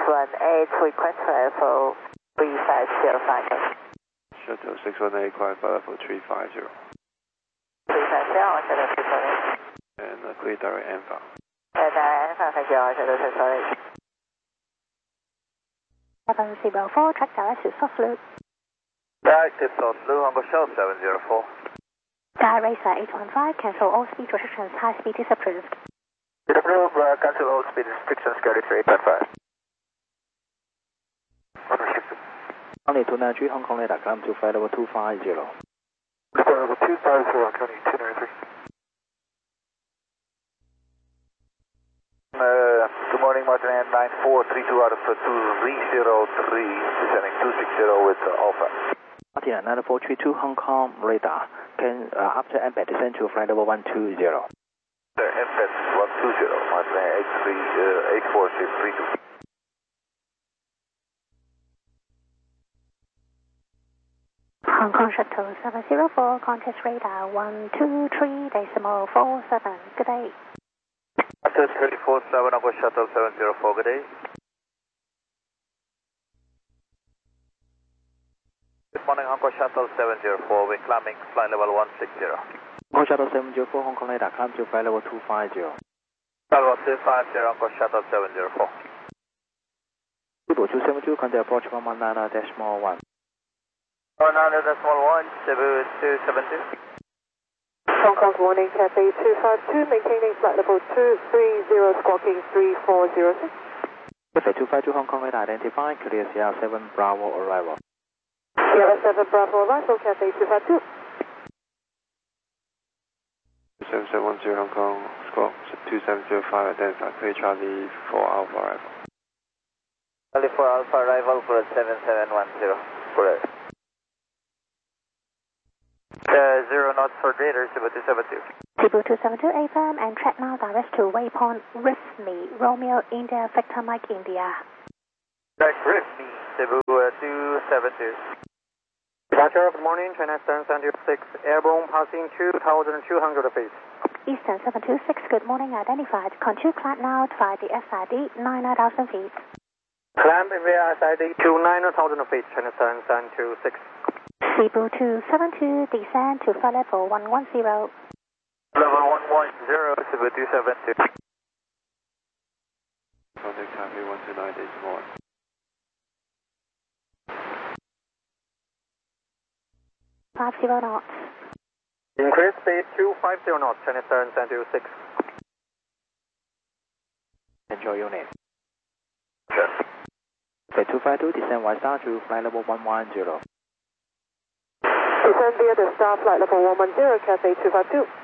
618, request level 3505. Shuttle 618, quiet for level 350. 350, Shuttle 618. And clear direct Alpha. Alpha, thank you, Shuttle 618. 704, track direct to soft loop. Active soft loop, Hongo Shell 704. Direct Racer 815, cancel all speed restrictions, high speed is approved. Approved, cancel all speed restrictions, carry 855. Only 293, Hong Kong radar, climb to flight level 250. Flight level 250, County 293. Good morning, Martin and 9432 out of 203, descending 260 with Alpha. Martin 9432, Hong Kong radar, can after embed descend to flight level 120. Embed 120, Martin 84632. Hong Kong Shuttle 704, contest radar 123.47. Good day. After 347, Hongo Shuttle 704, good day. Good morning, Hongo Shuttle 704, we're climbing flight level 160. Hongo Shuttle 704, Hong Kong radar, climb to flight level 250. Level 250, Hongo Shuttle 704. People 272, contact approach 119.1. 100.1, Cebu 272. Hong Kong, good morning, Cathay 252, maintaining flight level 230, squawking 3406. Cathay 252, Hong Kong radar, identify, clear Sierra 7 Bravo arrival. Sierra 7 Bravo arrival, Cathay 252. 7710 Hong Kong, squawk 2705, identify, clear Charlie 4 Alpha arrival. Charlie 4 Alpha arrival for 7710, correct. 0 knots for Gator, Cebu 272. Cebu 272, AFM, and track now direct to waypoint Rifmi, Romeo, India, Victor Mike, India. Direct Rifmi, Cebu 272. Departure, good morning, China Eastern 726, airborne passing 2,200 feet. Eastern 726, good morning, identified. Continue climb now via the SID, 9,000 feet. Climb via SID to 9,000 feet, China Eastern 726. Cebu 272, descend to flight level 110. Level 110, Cebu 272. Contact Taipei 129 days more. .50 knots. Increase speed 250 knots, China Eastern 726. Enjoy your name. Yes. Flight 252, descend Y star to flight level 110. Descend via the star flight level 110, Cathay 252.